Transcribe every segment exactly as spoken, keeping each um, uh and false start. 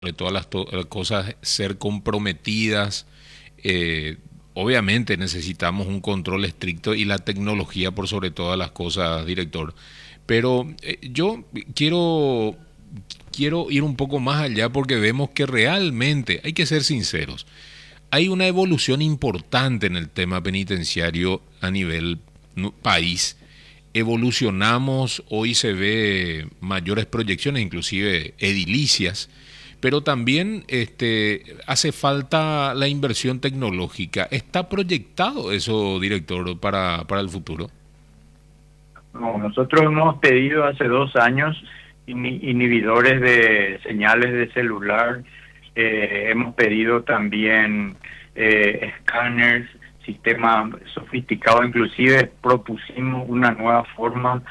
de todas las to- cosas ser comprometidas. eh, Obviamente necesitamos un control estricto y la tecnología por sobre todas las cosas, director. Pero eh, yo quiero, quiero ir un poco más allá porque vemos que realmente, hay que ser sinceros, hay una evolución importante en el tema penitenciario a nivel nu- país. Evolucionamos, hoy se ve mayores proyecciones, inclusive edilicias, pero también este, hace falta la inversión tecnológica. ¿Está proyectado eso, director, para, para el futuro? No, nosotros hemos pedido hace dos años ini- inhibidores de señales de celular, eh, hemos pedido también eh, escáneres, sistema sofisticado, inclusive propusimos una nueva forma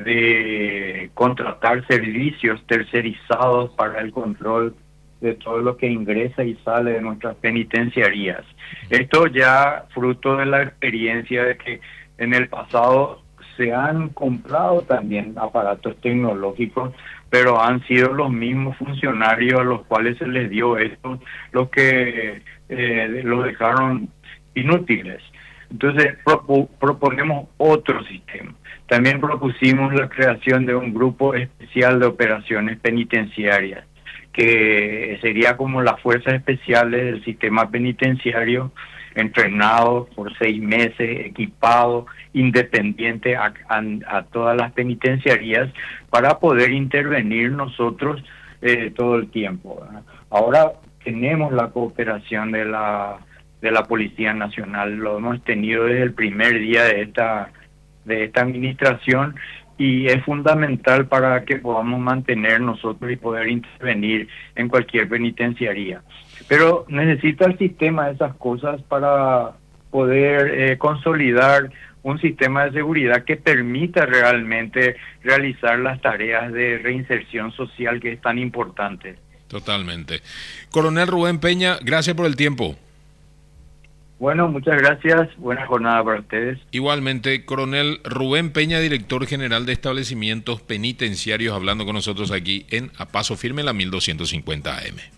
de contratar servicios tercerizados para el control de todo lo que ingresa y sale de nuestras penitenciarías. Esto ya fruto de la experiencia de que en el pasado se han comprado también aparatos tecnológicos, pero han sido los mismos funcionarios a los cuales se les dio esto los que eh, los dejaron inútiles. Entonces propo- proponemos otro sistema. También propusimos la creación de un grupo especial de operaciones penitenciarias, que sería como las fuerzas especiales del sistema penitenciario, entrenados por seis meses, equipados, independiente a, a, a todas las penitenciarías, para poder intervenir nosotros eh, todo el tiempo, ¿verdad? Ahora tenemos la cooperación de la de la Policía Nacional, lo hemos tenido desde el primer día de esta de esta administración, y es fundamental para que podamos mantener nosotros y poder intervenir en cualquier penitenciaría. Pero necesita el sistema esas cosas para poder eh, consolidar un sistema de seguridad que permita realmente realizar las tareas de reinserción social que es tan importante. Totalmente. Coronel Rubén Peña, gracias por el tiempo. Bueno, muchas gracias. Buena jornada para ustedes. Igualmente, Coronel Rubén Peña, director general de establecimientos penitenciarios, hablando con nosotros aquí en A Paso Firme, la mil doscientos cincuenta A M.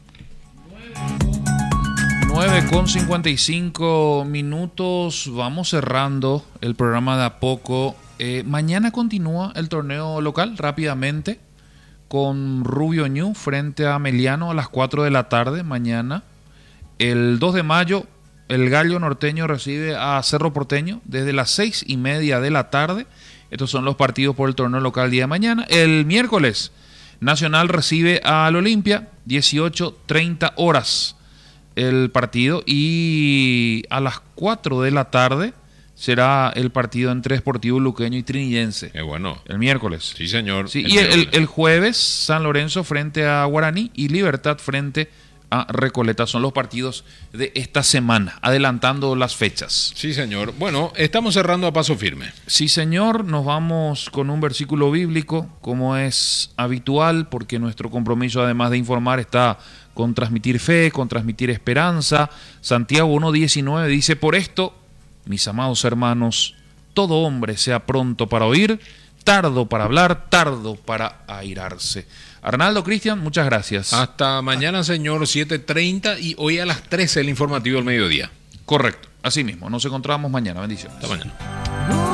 nueve con cincuenta y cinco minutos, vamos cerrando el programa de a poco. Eh, mañana continúa el torneo local rápidamente con Rubio Ñu frente a Meliano a las cuatro de la tarde mañana. El dos de mayo el Gallo Norteño recibe a Cerro Porteño desde las seis y media de la tarde. Estos son los partidos por el torneo local día de mañana. El miércoles Nacional recibe al Olimpia, dieciocho treinta horas el partido, y a las cuatro de la tarde será el partido entre Sportivo Luqueño y Trinidense. Eh, bueno. El miércoles. Sí, señor. Sí, el y el, el, miércoles. el jueves San Lorenzo frente a Guaraní y Libertad frente a Recoleta. Son los partidos de esta semana, adelantando las fechas. Sí, señor. Bueno, estamos cerrando A Paso Firme. Sí, señor, nos vamos con un versículo bíblico, como es habitual, porque nuestro compromiso, además de informar, está con transmitir fe, con transmitir esperanza. Santiago uno diecinueve dice: por esto, mis amados hermanos, todo hombre sea pronto para oír, tardo para hablar, tardo para airarse. Arnaldo, Cristian, muchas gracias. Hasta mañana, señor, siete treinta, y hoy a las trece el informativo del mediodía. Correcto, así mismo, nos encontramos mañana. Bendiciones. Hasta mañana.